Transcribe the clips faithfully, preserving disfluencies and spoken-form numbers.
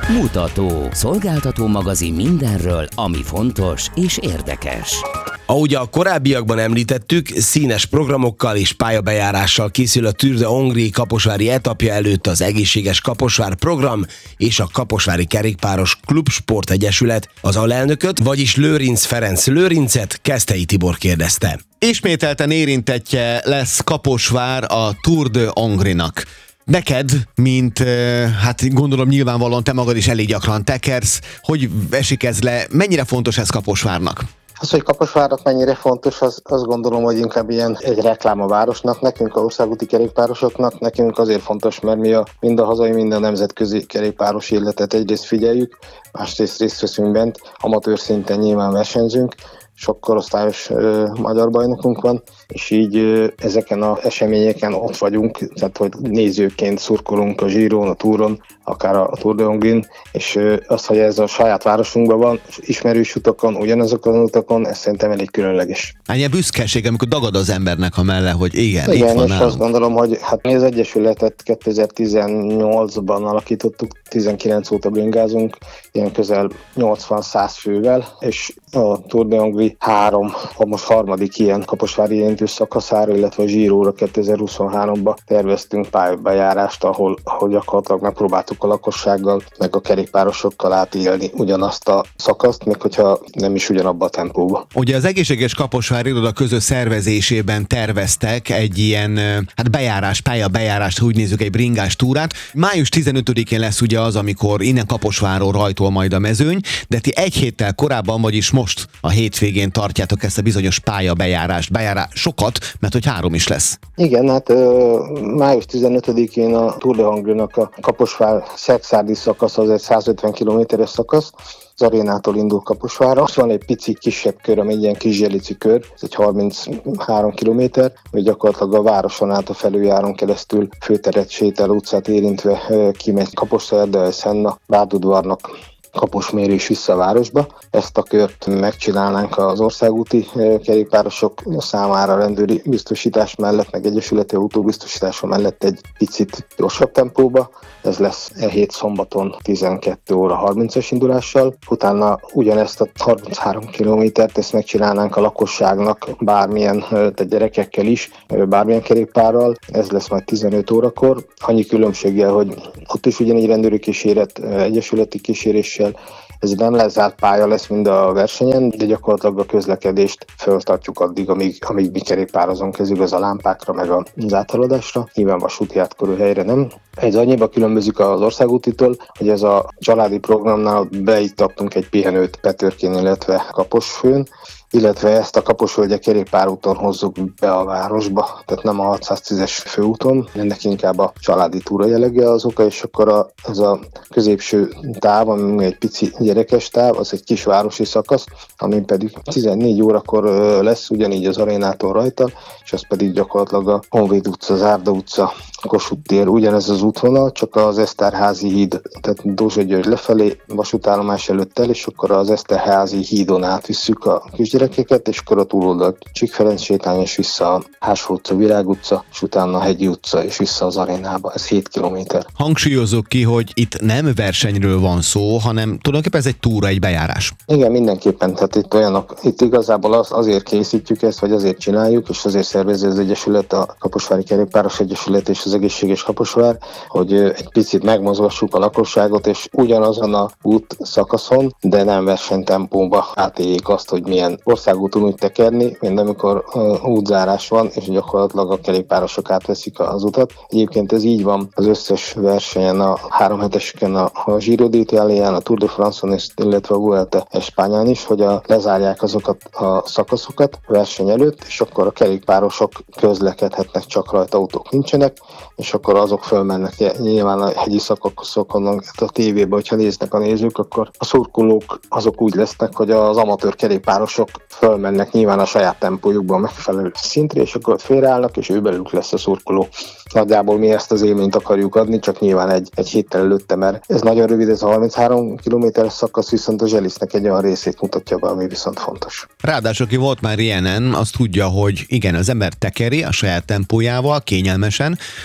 Mutató. Szolgáltató magazin mindenről, ami fontos és érdekes. Ahogy a korábbiakban említettük, színes programokkal és pályabejárással készül a Tour de Hongrie kaposvári etapja előtt az Egészséges Kaposvár program és a Kaposvári Kerékpáros Klubsport Egyesület. Az alelnököt, vagyis Lőrinc Ferenc Lőrincet Keszthelyi Tibor kérdezte. Ismételten érintettje lesz Kaposvár a Tour de Hongrie-nak. Neked, mint, hát gondolom nyilvánvalóan te magad is elég gyakran tekersz, hogy esik ez le, mennyire fontos ez Kaposvárnak? Az, hogy Kaposvárnak mennyire fontos, az, azt gondolom, hogy inkább ilyen egy reklám a városnak, nekünk a országúti kerékpárosoknak, nekünk azért fontos, mert mi a, mind a hazai, mind a nemzetközi kerékpáros életet egyrészt figyeljük, másrészt részt veszünk bent, amatőr szinten nyilván versenyzünk, sok korosztályos ö, magyar bajnokunk van, és így ö, ezeken az eseményeken ott vagyunk, tehát hogy nézőként szurkolunk a Giron, a Touron, akár a Tour de Hongrie-n, és ö, az, hogy ez a saját városunkban van, ismerős utakon, ugyanazokon az utakon, ez szerintem elég különleges. Hát ilyen büszkeség, amikor dagad az embernek a melle, hogy igen, igen itt van és nálunk. Azt gondolom, hogy hát mi az Egyesületet kétezer-tizennyolcban alakítottuk, tizenkilenc óta bringázunk, ilyen közel nyolcvan-száz fővel, és a Tour de Hongrie három, a most harmadik ilyen kaposvári jelentős szakaszára, illetve a Giróra kétezer-huszonháromban terveztünk pályabejárást, ahol, ahol gyakorlatilag megpróbáltuk a lakossággal, meg a kerékpárosokkal átélni ugyanazt a szakaszt, még hogyha nem is ugyanabba a tempóba. Ugye az Egészséges Kaposvár iroda közös szervezésében terveztek egy ilyen hát bejárás, pályabejárást, úgy nézzük, egy bringás túrát. május tizenötödikén lesz ugye az, amikor innen Kaposvárról rajtol majd a mezőny, de ti egy héttel korábban, vagyis most a hétvégén tartjátok ezt a bizonyos pályabejárást, bejárás sokat, mert hogy három is lesz. Igen, hát ö, május tizenötödikén a Tour de Hongrie-nak a Kaposvár-Szekszárdi szakasz az egy százötven kilométeres szakasz, az arénától indul Kaposvárra. Van egy pici kisebb kör, ami egy ilyen kis zselici kör, ez egy harminchárom kilométer, hogy gyakorlatilag a városon át a felüljáron keresztül főteret, sétáló utcát érintve kimegy Kaposvár, Szenna, Bárdudvarnak, Kaposmérő és vissza a városba. Ezt a kört megcsinálnánk az országúti kerékpárosok számára rendőri biztosítás mellett, meg egyesületi autóbiztosítása mellett egy picit gyorsabb tempóba. Ez lesz e hét szombaton tizenkét óra harmincas indulással. Utána ugyanezt a harminchárom kilométert ezt megcsinálnánk a lakosságnak bármilyen, tehát gyerekekkel is, bármilyen kerékpárral. Ez lesz majd tizenöt órakor. Annyi különbséggel, hogy ott is ugyanígy rendőri kíséret, egyesületi kíséréssel. Ez nem lezárt pálya lesz mind a versenyen, de gyakorlatilag a közlekedést föltartjuk addig, amíg, amíg mi kerékpározunk, ez igaz a lámpákra, meg az áthaladásra. Nyilván vasúti átkorú helyre nem. Ez annyiba különbözik az országútitól, hogy ez a családi programnál beiktattunk egy pihenőt Petőrkén, illetve Kaposfőn, illetve ezt a Kaposvölgye kerékpárúton hozzuk be a városba, tehát nem a hatszáztízes főúton, ennek inkább a családi túra jellege az oka, és akkor a, ez a középső táv, ami egy pici gyerekes táv, az egy kisvárosi szakasz, amin pedig tizennégy órakor lesz ugyanígy az arénától rajta, és az pedig gyakorlatilag a Honvéd utca, Zárda utca, Kossuth tér, ugyanez az útvonal, csak az Eszterházi híd, tehát Dózsa György lefelé, vasútállomás előtt el, és akkor az Eszterházi hídon átvisszük a kisgyerekeket, és akkor a túloldal Csík Ferenc sétány, és vissza a Hársó utca, Virág utca, és utána a Hegyi utca, és vissza az arénába. Ez hét kilométer. Hangsúlyozzuk ki, hogy itt nem versenyről van szó, hanem tulajdonképpen ez egy túra, egy bejárás. Igen, mindenképpen. Tehát itt olyanok, itt igazából az, azért készítjük ezt, vagy azért csináljuk, és azért szervezi az Egyesület, a Kaposvári Kerékpáros Egyesület és az Egészséges Kaposvár, hogy egy picit megmozgassuk a lakosságot, és ugyanazon a út szakaszon, de nem versenytempóba átéljék azt, hogy milyen országúton úgy tekerni, mint amikor uh, útzárás van, és gyakorlatilag a kerékpárosok átveszik az utat. Egyébként ez így van az összes versenyen, a három heteseken, a, a Giro d'Italián, a Tour de France-on, illetve a Vuelta Espanyán is, hogy a, lezárják azokat a szakaszokat verseny előtt, és akkor a kerékpárosok közlekedhetnek, csak rajta autók nincsenek, és akkor azok fölmennek nyilván a hegyi szakaszokon, a tévében, hogyha néznek a nézők, akkor a szurkolók azok úgy lesznek, hogy az amatőr kerékpárosok fölmennek nyilván a saját tempójukban megfelelő szintre, és akkor félreállnak, és ő belük lesz a szurkoló. Nagyjából mi ezt az élményt akarjuk adni, csak nyilván egy, egy héttel előtte, mert ez nagyon rövid, ez a harminchárom kilométeres szakasz, viszont a Zselisznek egy olyan részét mutatja be, ami viszont fontos. Ráadásul, aki volt már ilyenen, azt tudja, hogy igen, az ember tekeri a saját tempójával, kényelmesen,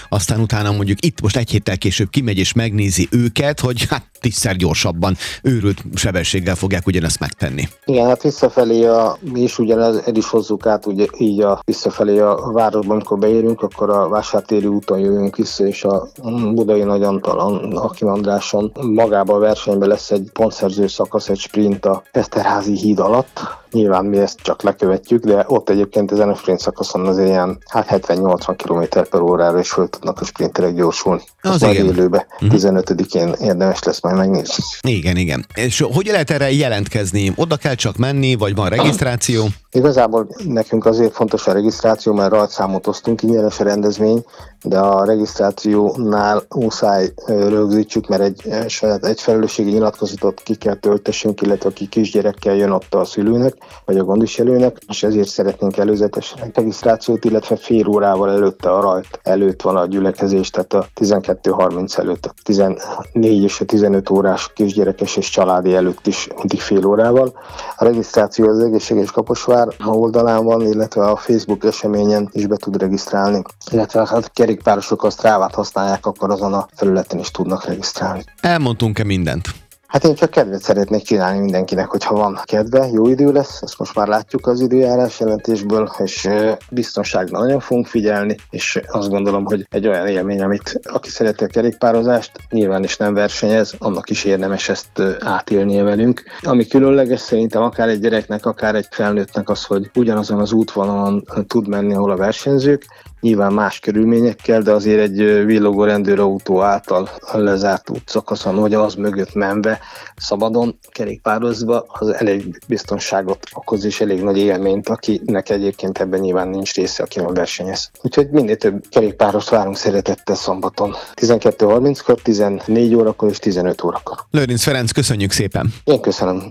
aztán utána mondjuk itt most egy héttel később kimegy és megnézi őket, hogy hát tízszer gyorsabban, őrült sebességgel fogják ugyanezt megtenni. Igen, hát visszafelé a, mi is ugyanez, el is hozzuk át, ugye így a visszafelé a városban, amikor beérünk, akkor a Vásártéri úton jövünk vissza, és a Budai Nagy Antal, Akim Andráson magában a versenyben lesz egy pontszerző szakasz, egy sprint a Eszterházi híd alatt. Nyilván mi ezt csak lekövetjük, de ott egyébként ezen a sprint szakaszon azért ilyen hát hetven-nyolcvan kilométer per órára is föl tudnak a sprinterek gyorsulni. Az majd igen. Élőbe, tizenötödikén érdemes lesz majd megnézni. Igen, igen. És hogy lehet erre jelentkezni? Oda kell csak menni, vagy van regisztráció? Igazából nekünk azért fontos a regisztráció, mert rajtszámot osztunk, ingyenes a rendezvény, de a regisztrációnál muszáj rögzítsük, mert egy saját egy felelősségi nyilatkozatot ki kell töltessünk, illetve aki kisgyerekkel jön ott a szülőnek, vagy a gondviselőnek, és ezért szeretnénk előzetes regisztrációt, illetve fél órával előtte a rajt előtt van a gyülekezés, tehát a tizenkettő harminc előtt, a tizennégy és a tizenöt órás kisgyerekes és családi előtt is mindig fél órával. A regisztráció az Egészséges Kaposvár oldalán van, illetve a Facebook eseményen is be tud regisztrálni, illetve hát kerékpárosok a Strávát használják, akkor azon a felületen is tudnak regisztrálni. Elmondtunk-e mindent? Hát én csak kedvet szeretnék csinálni mindenkinek, hogyha van kedve, jó idő lesz, ezt most már látjuk az időjárás jelentésből, és biztonságra nagyon fogunk figyelni, és azt gondolom, hogy egy olyan élmény, amit aki szereti a kerékpározást, nyilván is nem versenyez, annak is érdemes ezt átélnie velünk. Ami különleges szerintem akár egy gyereknek, akár egy felnőttnek az, hogy ugyanazon az útvonalon tud menni, ahol a versenyzők, nyilván más körülményekkel, de azért egy villogó rendőrautó által lezárt útszakaszon, vagy az mögött menve, szabadon kerékpározva, az elég biztonságot okoz, és elég nagy élményt, akinek egyébként ebben nyilván nincs része, aki ma versenyez. Úgyhogy minél több kerékpárost várunk szeretettel szombaton. tizenkettő harminckor, tizennégy órakor és tizenöt órakor. Lőrinc Ferenc, köszönjük szépen! Én köszönöm.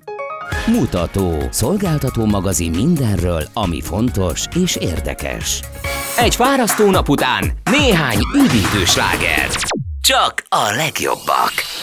Mutató, szolgáltató magazin mindenről, ami fontos és érdekes. Egy fárasztó nap után néhány üdítő sláger. Csak a legjobbak.